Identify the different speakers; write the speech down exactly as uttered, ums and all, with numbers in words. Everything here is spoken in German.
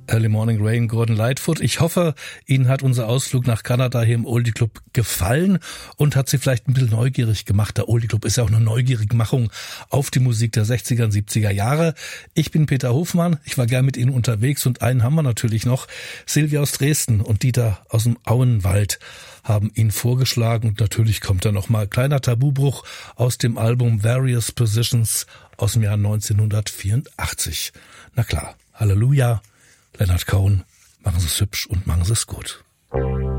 Speaker 1: Early Morning Rain, Gordon Lightfoot. Ich hoffe, Ihnen hat unser Ausflug nach Kanada hier im Oldie Club gefallen und hat Sie vielleicht ein bisschen neugierig gemacht. Der Oldie Club ist ja auch eine Neugierigmachung auf die Musik der sechziger und siebziger Jahre. Ich bin Peter Hofmann, ich war gern mit Ihnen unterwegs und einen haben wir natürlich noch. Silvia aus Dresden und Dieter aus dem Auenwald haben ihn vorgeschlagen und natürlich kommt da noch mal kleiner Tabubruch aus dem Album Various Positions aus dem Jahr neunzehnhundertvierundachtzig. Na klar, Halleluja. Leonard Cohen, machen Sie es hübsch und machen Sie es gut.